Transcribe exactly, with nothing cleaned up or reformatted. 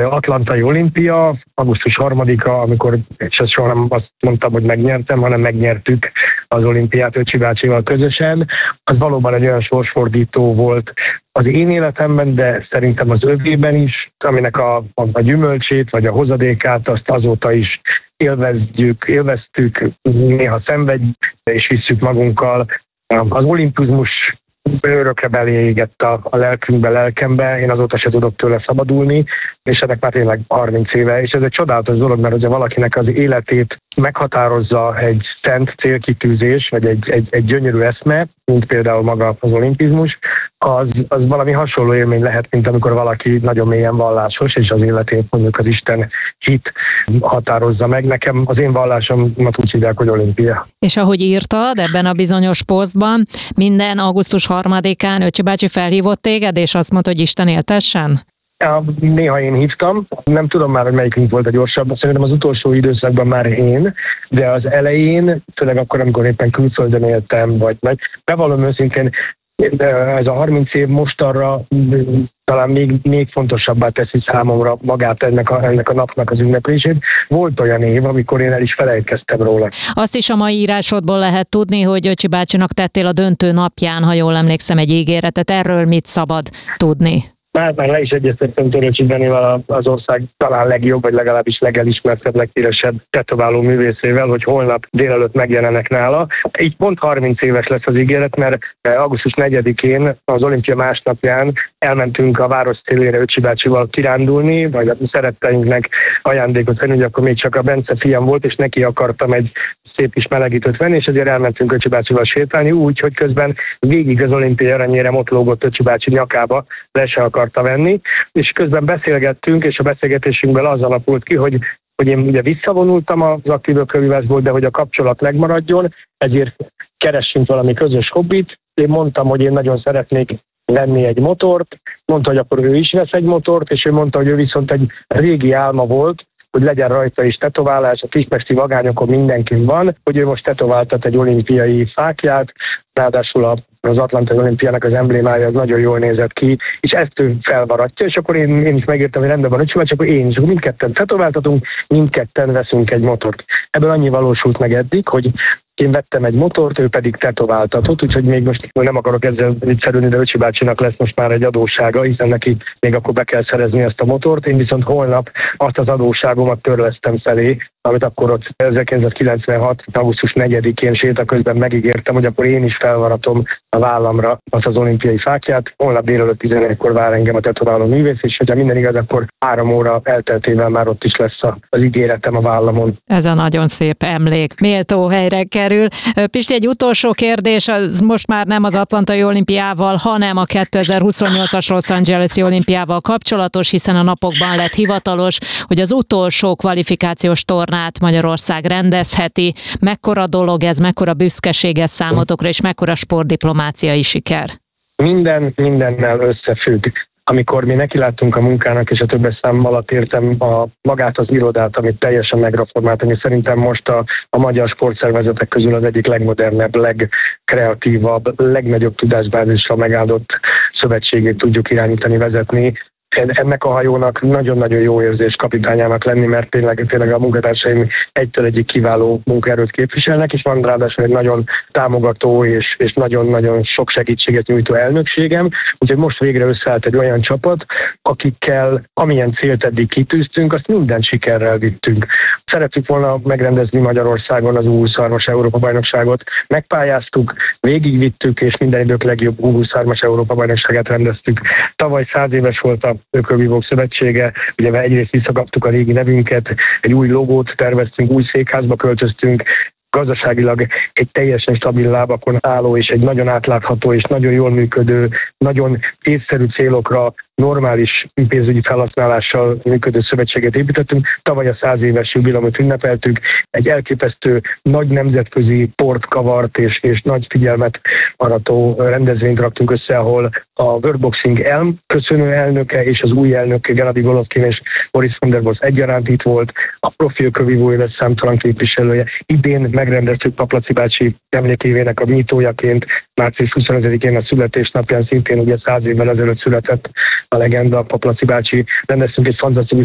Atlantai olimpia, augusztus harmadika, amikor, és ezt soha nem azt mondtam, hogy megnyertem, hanem megnyertük az olimpiát Öcsi bácsival közösen. Az valóban egy olyan sorsfordító volt az én életemben, de szerintem az övében is, aminek a, a, a gyümölcsét vagy a hozadékát azt azóta is élvezzük, élveztük, néha szenvedjük és visszük magunkkal. Az olimpizmus örökre beléégett a, a lelkünkbe, lelkembe, én azóta se tudok tőle szabadulni, és ennek már tényleg harminc éve, és ez egy csodálatos dolog, mert hogyha valakinek az életét meghatározza egy szent célkitűzés, vagy egy, egy, egy gyönyörű eszme, mint például maga az olimpizmus, az, az valami hasonló élmény lehet, mint amikor valaki nagyon mélyen vallásos, és az életét mondjuk az Isten hit határozza meg. Nekem az én vallásomat úgy hívják, hogy olimpia. És ahogy írtad ebben a bizonyos posztban, minden augusztus harmadikán Öcsi bácsi felhívott téged, és azt mondta, hogy Isten éltessen? Ja, néha én hívtam, nem tudom már, hogy melyikünk volt a gyorsabb, szerintem az utolsó időszakban már én, de az elején, főleg akkor, amikor éppen külföldön éltem, vagy meg, bevallom őszintén, ez a harminc év mostanra talán még, még fontosabbá teszi számomra magát ennek a, ennek a napnak az ünneplését. Volt olyan év, amikor én el is felejtkeztem róla. Azt is a mai írásodból lehet tudni, hogy Öcsi bácsinak tettél a döntő napján, ha jól emlékszem, egy ígéretet. Erről mit szabad tudni? Hát már le is egyeztettem Töröcsik Danival, az ország talán legjobb, vagy legalábbis legelismertebb, leghíresebb tetováló művészével, hogy holnap délelőtt megjelenek nála. Így pont harminc éves lesz az ígéret, mert augusztus negyedikén, az olimpia másnapján elmentünk a város szélére Öcsi bácsival kirándulni, vagy a szeretteinknek ajándékot venni, hogy akkor még csak a Bence fiam volt, és neki akartam egy szép kis melegítőt venni, és ezért elmentünk Öcsi bácsival sétálni, úgy, hogy közben végig az olimpia aranyérem ott lógott Öcsi bácsi nyakába, le se akarta venni, és közben beszélgettünk, és a beszélgetésünkben az alapult ki, hogy, hogy én ugye visszavonultam az aktív ökölvívásból, de hogy a kapcsolat megmaradjon, ezért keressünk valami közös hobbit. Én mondtam, hogy én nagyon szeretnék venni egy motort, mondta, hogy akkor ő is vesz egy motort, és ő mondta, hogy ő viszont egy régi álma volt, hogy legyen rajta is tetoválás, a kispesti vagányokon mindenkin van, hogy ő most tetováltat egy olimpiai fáklyát, ráadásul az Atlantai olimpiának az emblémája az nagyon jól nézett ki, és ezt ő felvaratja, és akkor én, én is megértem, hogy rendben van, Öcsi bácsi, akkor én is, akkor mindketten tetováltatunk, mindketten veszünk egy motort. Ebből annyi valósult meg eddig, hogy én vettem egy motort, ő pedig tetováltatott, úgyhogy még most nem akarok ezzel viccelődni, de Öcsi bácsinak lesz most már egy adóssága, hiszen neki még akkor be kell szerezni ezt a motort. Én viszont holnap azt az adósságomat törlesztem felé, amit akkor ott ezerkilencszázkilencvenhat. augusztus negyedikén séta közben megígértem, hogy akkor én is felvaratom a vállamra azt az olimpiai fáklyát. Holnap délelőtt tizenegykor vár engem a tetováló művész, és hogyha minden igaz, akkor három óra elteltével már ott is lesz az ígéretem a vállamon. Ez a nagyon szép emlék. Méltó helyre kerül. Pisti, egy utolsó kérdés, az most már nem az Atlantai olimpiával, hanem a kétezer-huszonnyolcas Los Angeles-i olimpiával kapcsolatos, hiszen a napokban lett hivatalos, hogy az utolsó kvalifikációs tornát Magyarország rendezheti. Mekkora dolog ez, mekkora büszkeség ez számotokra, és mekkora sportdiplomáciai siker? Minden mindennel összefügg. Amikor mi nekiláttunk a munkának, és a többes szám alatt értem a, magát az irodát, amit teljesen megreformáltam, és szerintem most a, a magyar sportszervezetek közül az egyik legmodernebb, legkreatívabb, legnagyobb tudásbázisra megáldott szövetségét tudjuk irányítani, vezetni. Ennek a hajónak nagyon-nagyon jó érzés kapitányának lenni, mert tényleg, tényleg a munkatársaim egytől egyik kiváló munkaerőt képviselnek, és van ráadásul egy nagyon támogató és, és nagyon-nagyon sok segítséget nyújtó elnökségem, úgyhogy most végre összeállt egy olyan csapat, akikkel amilyen célt eddig kitűztünk, azt minden sikerrel vittünk. Szerettük volna megrendezni Magyarországon az U huszonhármas Európa-bajnokságot, megpályáztuk, végigvittük, és minden idők legjobb U huszonhármas Európa-bajnokságát rendeztük. Tavaly száz éves volt a Ökölvívók Szövetsége, ugye egyrészt visszakaptuk a régi nevünket, egy új logót terveztünk, új székházba költöztünk, gazdaságilag egy teljesen stabil lábakon álló és egy nagyon átlátható és nagyon jól működő, nagyon észszerű célokra normális pénzügyi felhasználással működő szövetséget építettünk. Tavaly a száz éves jubileumot ünnepeltük, egy elképesztő nagy nemzetközi portkavart és, és nagy figyelmet arató rendezvényt raktunk össze, ahol a World Boxing Elm köszönő elnöke és az új elnök Gennady Golovkin és Boris von der Boss egyaránt itt volt, a profi ökölvívó éves számtalan képviselője. Idén megrendeztük Paplaci bácsi emlékévének a nyitójaként, március huszonötödikén a születésnapján, szintén ugye száz évvel ezelőtt született a legenda, Paplaci bácsi. Rendeztünk egy fantasztikus